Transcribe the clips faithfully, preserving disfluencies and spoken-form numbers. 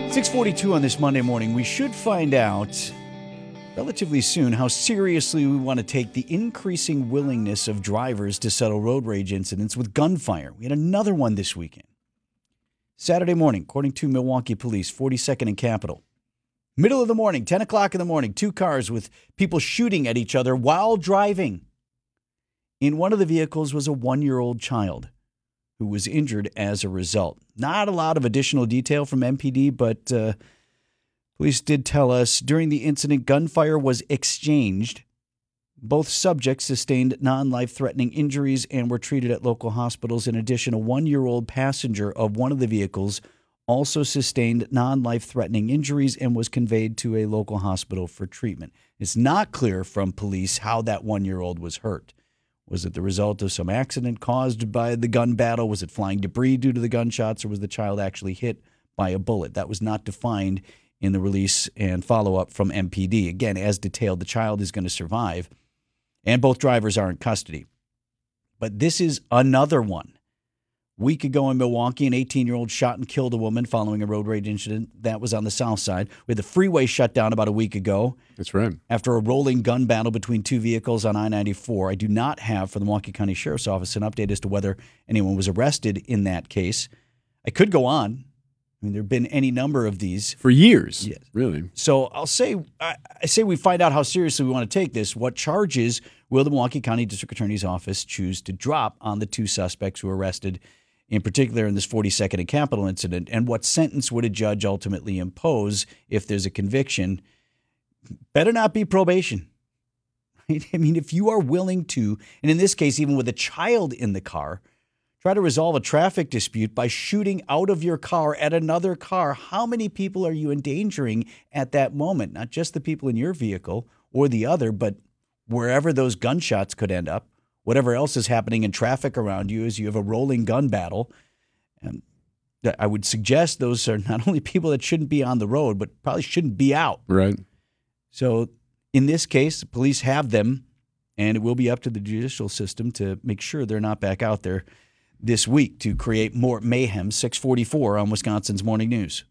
six forty-two on this Monday morning. We should find out relatively soon how seriously we want to take the increasing willingness of drivers to settle road rage incidents with gunfire. We had another one this weekend. Saturday morning, according to Milwaukee police, forty-second and Capitol. Middle of the morning, ten o'clock in the morning, two cars with people shooting at each other while driving. In one of the vehicles was a one-year-old child who was injured as a result. Not a lot of additional detail from M P D, but uh, police did tell us during the incident, gunfire was exchanged. Both subjects sustained non-life-threatening injuries and were treated at local hospitals. In addition, a one-year-old passenger of one of the vehicles also sustained non-life-threatening injuries and was conveyed to a local hospital for treatment. It's not clear from police how that one-year-old was hurt. Was it the result of some accident caused by the gun battle? Was it flying debris due to the gunshots, or was the child actually hit by a bullet? That was not defined in the release and follow-up from M P D. Again, as detailed, the child is going to survive, and both drivers are in custody. But this is another one. A week ago in Milwaukee, an eighteen-year-old shot and killed a woman following a road rage incident. That was on the south side. We had the freeway shut down about a week ago. That's right. After a rolling gun battle between two vehicles on I ninety-four. I do not have, for the Milwaukee County Sheriff's Office, an update as to whether anyone was arrested in that case. I could go on. I mean, there have been any number of these. For years, yes. Really. So I'll say, I, I say we find out how seriously we want to take this. What charges will the Milwaukee County District Attorney's Office choose to drop on the two suspects who were arrested, in particular in this forty-second and Capitol incident? And what sentence would a judge ultimately impose if there's a conviction? Better not be probation. Right? I mean, if you are willing to, and in this case, even with a child in the car, try to resolve a traffic dispute by shooting out of your car at another car, how many people are you endangering at that moment? Not just the people in your vehicle or the other, but wherever those gunshots could end up, whatever else is happening in traffic around you as you have a rolling gun battle. And I would suggest those are not only people that shouldn't be on the road, but probably shouldn't be out. Right. So in this case, the police have them, and it will be up to the judicial system to make sure they're not back out there this week to create more mayhem. six forty-four on Wisconsin's Morning News.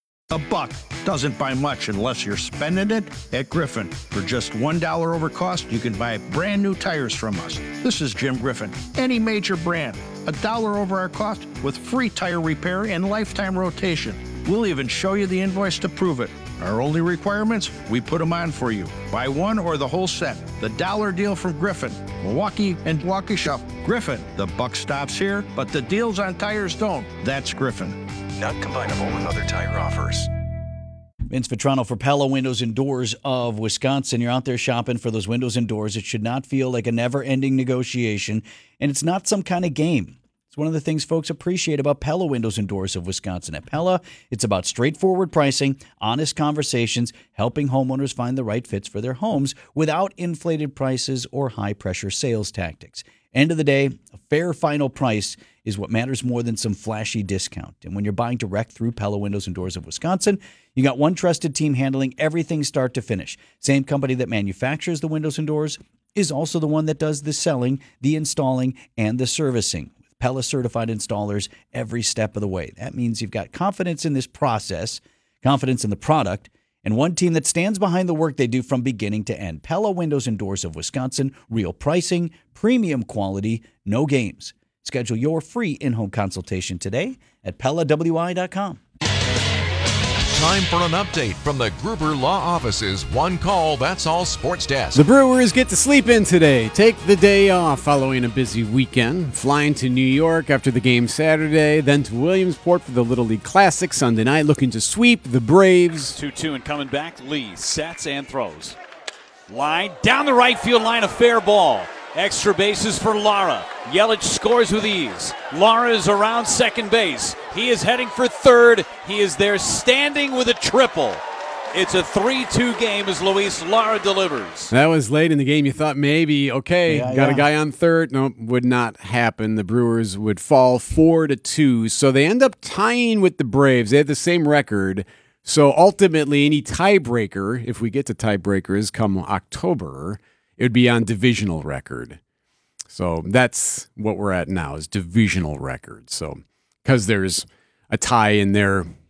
A buck doesn't buy much unless you're spending it at Griffin. For just one dollar over cost, you can buy brand new tires from us. This is Jim Griffin. Any major brand, a dollar over our cost with free tire repair and lifetime rotation. We'll even show you the invoice to prove it. Our only requirements, we put them on for you. Buy one or the whole set. The dollar deal from Griffin. Milwaukee and Waukesha. Griffin. The buck stops here, but the deals on tires don't. That's Griffin. Not combinable with other tire offers. Vince Vitrano for Pella Windows and Doors of Wisconsin. You're out there shopping for those windows and doors. It should not feel like a never-ending negotiation, and it's not some kind of game. It's one of the things folks appreciate about Pella Windows and Doors of Wisconsin. At Pella, it's about straightforward pricing, honest conversations, helping homeowners find the right fits for their homes without inflated prices or high-pressure sales tactics. End of the day, a fair final price is what matters more than some flashy discount. And when you're buying direct through Pella Windows and Doors of Wisconsin, you got one trusted team handling everything start to finish. Same company that manufactures the windows and doors is also the one that does the selling, the installing, and the servicing. Pella certified installers every step of the way. That means you've got confidence in this process, confidence in the product, and one team that stands behind the work they do from beginning to end. Pella Windows and Doors of Wisconsin. Real pricing, premium quality, no games. Schedule your free in-home consultation today at Pella W I dot com. Time for an update from the Gruber Law Office's One Call, That's All Sports Desk. The Brewers get to sleep in today. Take the day off following a busy weekend. Flying to New York after the game Saturday, then to Williamsport for the Little League Classic Sunday night, looking to sweep the Braves. two two and coming back, Lee sets and throws. Line down the right field line, a fair ball. Extra bases for Lara. Yelich scores with ease. Lara is around second base. He is heading for third. He is there standing with a triple. It's a three two game as Luis Lara delivers. That was late in the game. You thought maybe, okay, yeah, got yeah. a guy on third. No, would not happen. The Brewers would fall four to two. So they end up tying with the Braves. They had the same record. So ultimately, any tiebreaker, if we get to tiebreakers come October, it would be on divisional record. So that's what we're at now, is divisional record. So because there's a tie in their